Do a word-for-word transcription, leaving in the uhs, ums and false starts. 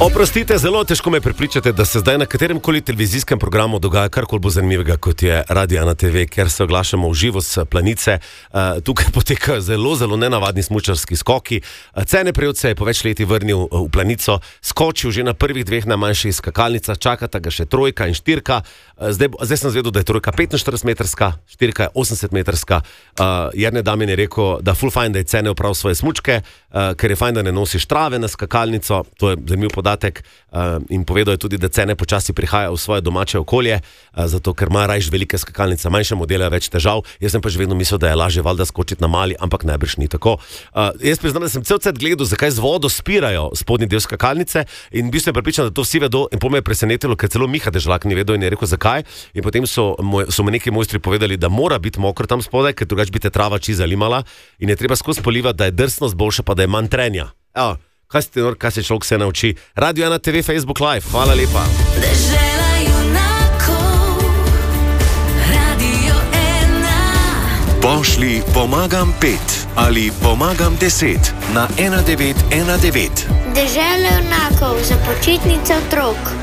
Oprostite, zelo težko me prepričate, da se zdaj na katerem koli televizijskem programu dogaja karkoli bolj zanimivega, kot je Radio ena te ve, ker se oglašamo v živo s planice. Uh, tukaj potekajo zelo, zelo nenavadni smučarski skoki. Uh, Cene Prevc se je po več leti vrnil v planico, skočil že na prvih dveh najmanjših skakalnicah, čakata ga še trojka in štirka. Uh, zdaj, zdaj sem zvedel, da je trojka petinštiridesetmetrska, štirka je osemdesetmetrska. Uh, Jernej Damin je rekel, da ful fajn, da je Cene opravil svoje smučke, uh, ker je fajn, da ne nosiš trave na skakalnico. To je zanimiv podatek. Uh, in povedal je tudi, da Cene počasi prihaja v svoje domače okolje, uh, zato ker ima rajš velike skakalnice, manjše modele, več težav. Jaz sem pa že vedno mislil, da je lažje valjda skočiti na mali, ampak najbrž ni tako. Uh, jaz priznam, da sem cel cel gledal, zakaj z vodo spirajo spodnji del skakalnice, in bil sem prepričan, da to vsi vedo, in po me je presenetilo, ker celo Miha Dežlak ni vedel in je rekel, zakaj. In potem so, moj, so mi neki mojstri povedali, da mora biti mokro tam spodaj, ker drugače bi te trava čiza limala in je treba skozi polivati, da je drsnost boljša, pa da je manj trenja. Evo. Kaj se, kaj se človek se nauči? Radio ena te ve, Facebook Live. Hvala lepa. Dežela junakov, Radio ena. Pošli pomagam pet ali pomagam deset na ena devet ena devet. Dežela junakov za počitnice otrok.